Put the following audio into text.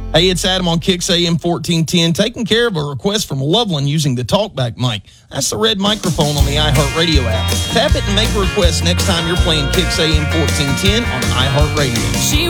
Hey, it's Adam on Kicks AM 1410, taking care of a request from Loveland using the TalkBack mic. That's the red microphone on the iHeartRadio app. Tap it and make a request next time you're playing Kicks AM 1410 on iHeartRadio.